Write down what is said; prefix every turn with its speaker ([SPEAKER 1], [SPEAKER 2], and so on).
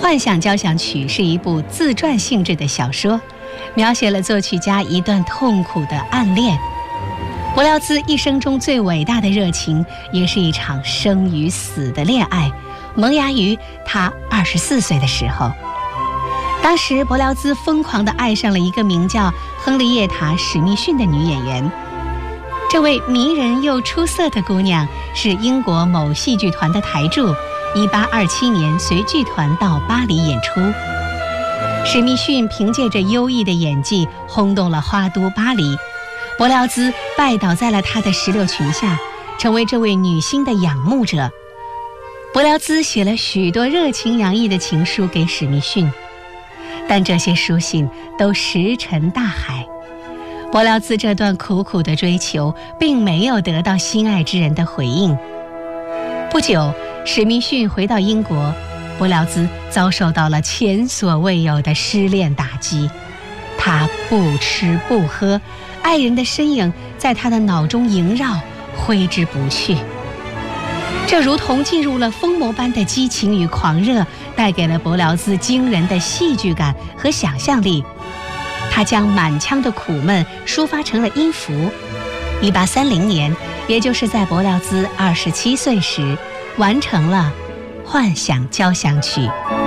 [SPEAKER 1] 幻想交响曲是一部自传性质的小说，描写了作曲家一段痛苦的暗恋。柏辽兹一生中最伟大的热情，也是一场生与死的恋爱，萌芽于他24岁的时候。当时柏辽兹疯狂地爱上了一个名叫亨利叶塔·史密逊的女演员。这位迷人又出色的姑娘是英国某戏剧团的台柱，1827年随剧团到巴黎演出。史密逊凭借着优异的演技轰动了花都巴黎，柏辽兹拜倒在了她的石榴裙下，成为这位女星的仰慕者。柏辽兹写了许多热情洋溢的情书给史密逊，但这些书信都石沉大海。柏辽兹这段苦苦的追求并没有得到心爱之人的回应。不久，史密逊回到英国，柏辽兹遭受到了前所未有的失恋打击。他不吃不喝，爱人的身影在他的脑中萦绕，挥之不去。这如同进入了疯魔般的激情与狂热，带给了柏辽兹惊人的戏剧感和想象力。他将满腔的苦闷抒发成了音符。1830年，也就是在柏辽兹27岁时，完成了《幻想交响曲》。